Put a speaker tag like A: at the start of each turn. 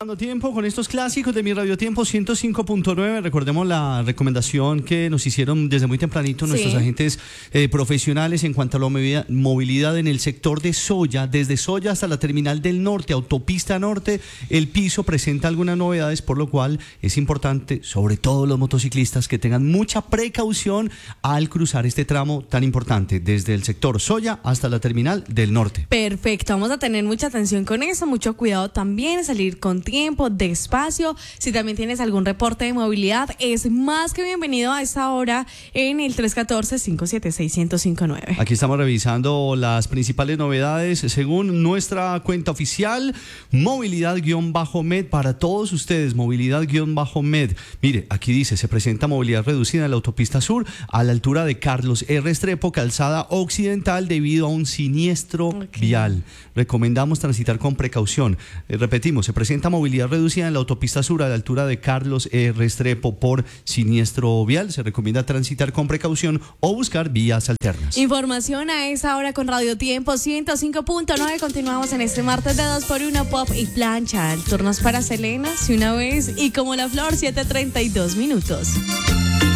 A: Dando tiempo con estos clásicos de Mi Radio Tiempo 105.9. Recordemos la recomendación que nos hicieron desde muy tempranito nuestros agentes profesionales en cuanto a la movilidad en el sector de Soya. Desde Soya hasta la terminal del norte, autopista norte, el piso presenta algunas novedades, por lo cual es importante, sobre todo los motociclistas, que tengan mucha precaución al cruzar este tramo tan importante, desde el sector Soya hasta la terminal del norte.
B: Perfecto, vamos a tener mucha atención con eso, mucho cuidado también, salir con tiempo, despacio. Si también tienes algún reporte de movilidad, es más que bienvenido a esta hora en el 314-576-1059.
A: Aquí estamos revisando las principales novedades según nuestra cuenta oficial, movilidad-med para todos ustedes, movilidad-med. Mire, aquí dice, se presenta movilidad reducida en la autopista sur a la altura de Carlos R. Restrepo, calzada occidental, debido a un siniestro vial. Recomendamos transitar con precaución. Repetimos, se presenta movilidad reducida en la autopista sur a la altura de Carlos R. Restrepo por siniestro vial. Se recomienda transitar con precaución o buscar vías alternas.
B: Información a esa hora con Radio Tiempo 105.9. Continuamos en este martes de 2x1 Pop y Plancha. Turnos para Selena, Si una vez y Como la Flor, 7:32 minutos.